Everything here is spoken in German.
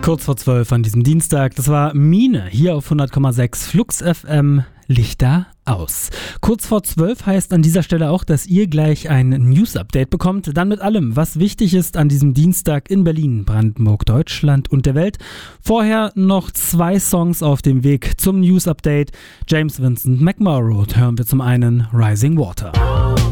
Kurz vor 12 an diesem Dienstag, das war Mine hier auf 100,6 Flux FM, Lichter aus. Kurz vor 12 heißt an dieser Stelle auch, dass ihr gleich ein News-Update bekommt, dann mit allem, was wichtig ist an diesem Dienstag in Berlin, Brandenburg, Deutschland und der Welt. Vorher noch 2 Songs auf dem Weg zum News-Update. James Vincent McMorrow hören wir zum einen Rising Water.